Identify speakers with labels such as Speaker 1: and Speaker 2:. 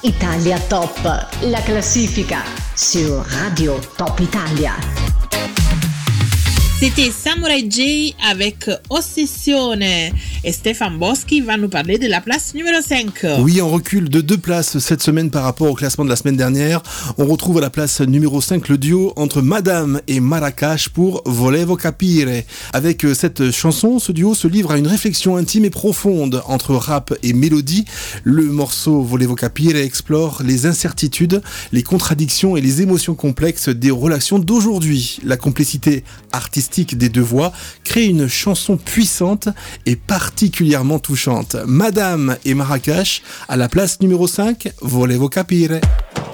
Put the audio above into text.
Speaker 1: Italia Top, la classifica sur Radio Top Italia.
Speaker 2: C'était Samurai J avec Ossessione et Stéphane Boschi va nous parler de la place numéro 5.
Speaker 3: Oui, on recule de 2 places cette semaine par rapport au classement de la semaine dernière. On retrouve à la place numéro 5 le duo entre Madame et Marracash pour Volevo Capire. Avec cette chanson, ce duo se livre à une réflexion intime et profonde entre rap et mélodie. Le morceau Volevo Capire explore les incertitudes, les contradictions et les émotions complexes des relations d'aujourd'hui. La complicité artistique des deux voix crée une chanson puissante et particulièrement touchante. Madame et Marracash à la place numéro 5, Volevo Capire.